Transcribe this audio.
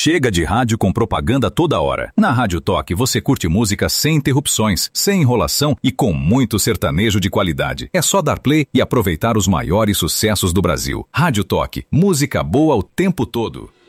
Chega de rádio com propaganda toda hora. Na Rádio Toque você curte música sem interrupções, sem enrolação e com muito sertanejo de qualidade. É só dar play e aproveitar os maiores sucessos do Brasil. Rádio Toque, música boa o tempo todo.